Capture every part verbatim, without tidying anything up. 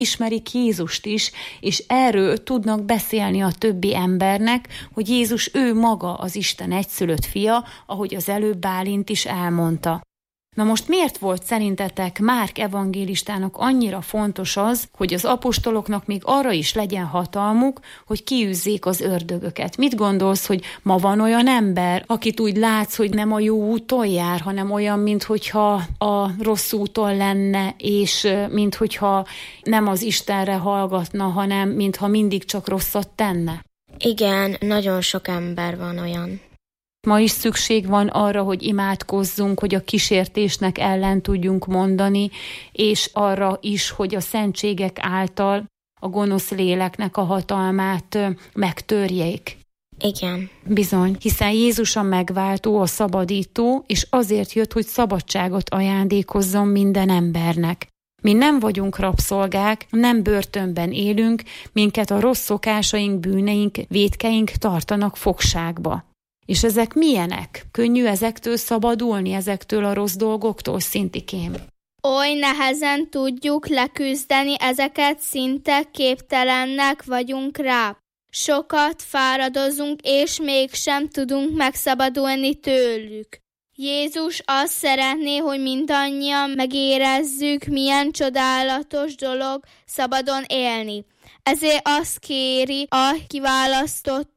ismerik Jézust is, és erről tudnak beszélni a többi embernek, hogy Jézus ő maga az Isten egyszülött fia, ahogy az előbb Bálint is elmondta. Na most miért volt szerintetek Márk evangélistának annyira fontos az, hogy az apostoloknak még arra is legyen hatalmuk, hogy kiűzzék az ördögöket? Mit gondolsz, hogy ma van olyan ember, akit úgy látsz, hogy nem a jó úton jár, hanem olyan, minthogyha a rossz úton lenne, és minthogyha nem az Istenre hallgatna, hanem mintha mindig csak rosszat tenne? Igen, nagyon sok ember van olyan. Ma is szükség van arra, hogy imádkozzunk, hogy a kísértésnek ellen tudjunk mondani, és arra is, hogy a szentségek által a gonosz léleknek a hatalmát megtörjék. Igen. Bizony, hiszen Jézus a megváltó, a szabadító, és azért jött, hogy szabadságot ajándékozzon minden embernek. Mi nem vagyunk rabszolgák, nem börtönben élünk, minket a rossz szokásaink, bűneink, vétkeink tartanak fogságba. És ezek milyenek? Könnyű ezektől szabadulni, ezektől a rossz dolgoktól, Szintikém? Oly nehezen tudjuk leküzdeni ezeket, szinte képtelennek vagyunk rá. Sokat fáradozunk, és mégsem tudunk megszabadulni tőlük. Jézus azt szeretné, hogy mindannyian megérezzük, milyen csodálatos dolog szabadon élni. Ezért azt kéri a kiválasztott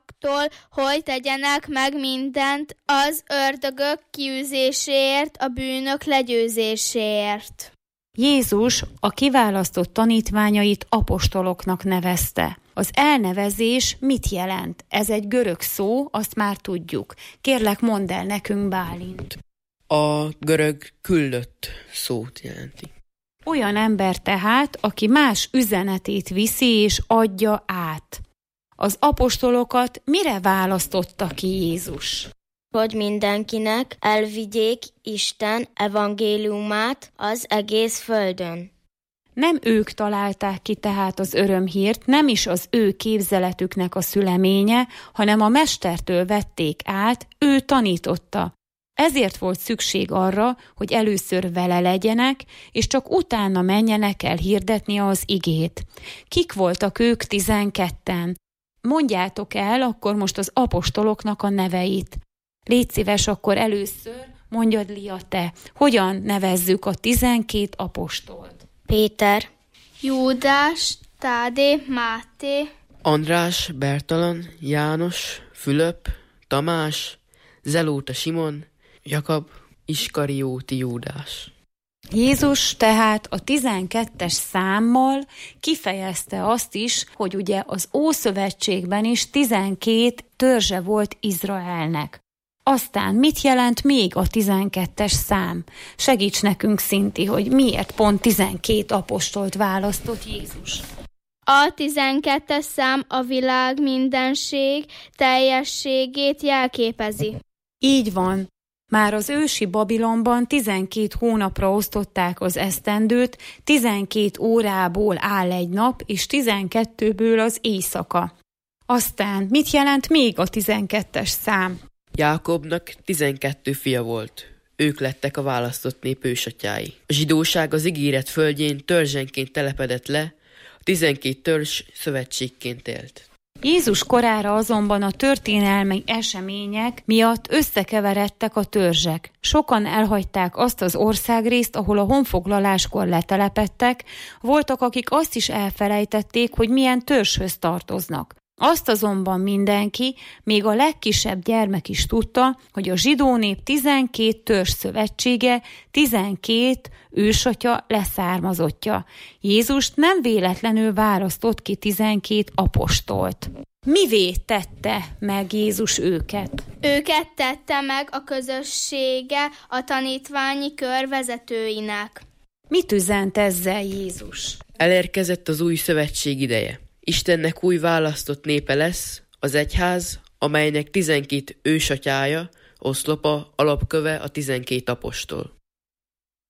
hogy tegyenek meg mindent az ördögök kiűzéséért, a bűnök legyőzéséért. Jézus a kiválasztott tanítványait apostoloknak nevezte. Az elnevezés mit jelent? Ez egy görög szó, azt már tudjuk. Kérlek, mondd el nekünk, Bálint. A görög küldött szót jelenti. Olyan ember tehát, aki más üzenetét viszi és adja át. Az apostolokat mire választotta ki Jézus? Hogy mindenkinek elvigyék Isten evangéliumát az egész földön. Nem ők találták ki tehát az örömhírt, nem is az ő képzeletüknek a szüleménye, hanem a mestertől vették át, ő tanította. Ezért volt szükség arra, hogy először vele legyenek, és csak utána menjenek el hirdetni az igét. Kik voltak ők tizenketten? Mondjátok el akkor most az apostoloknak a neveit. Légy szíves, akkor először mondjad, Lia, te. Hogyan nevezzük a tizenkét apostolt? Péter, Júdás, Tádé, Máté, András, Bertalan, János, Fülöp, Tamás, Zelóta Simon, Jakab, Iskarióti Júdás. Jézus tehát a tizenkettes számmal kifejezte azt is, hogy ugye az Ószövetségben is tizenkét törzse volt Izraelnek. Aztán mit jelent még a tizenkettes szám? Segíts nekünk, Szinti, hogy miért pont tizenkét apostolt választott Jézus. A tizenkettes szám a világ mindenség teljességét jelképezi. Így van. Már az ősi Babilonban tizenkét hónapra osztották az esztendőt, tizenkét órából áll egy nap, és tizenkettőből az éjszaka. Aztán mit jelent még a tizenkettes szám? Jákobnak tizenkettő fia volt. Ők lettek a választott nép ősatyái. A zsidóság az ígéret földjén törzsenként telepedett le, a tizenkét törzs szövetségként élt. Jézus korára azonban a történelmi események miatt összekeveredtek a törzsek. Sokan elhagyták azt az országrészt, ahol a honfoglaláskor letelepedtek, voltak, akik azt is elfelejtették, hogy milyen törzshöz tartoznak. Azt azonban mindenki, még a legkisebb gyermek is tudta, hogy a zsidó nép tizenkét törzs szövetsége, tizenkét ősatya leszármazottja. Jézust nem véletlenül választott ki tizenkét apostolt. Mivé tette meg Jézus őket? Őket tette meg a közössége a tanítványi kör vezetőinek. Mit üzent ezzel Jézus? Elérkezett az új szövetség ideje. Istennek új választott népe lesz, az egyház, amelynek tizenkét ősatyája, oszlopa, alapköve a tizenkét apostol.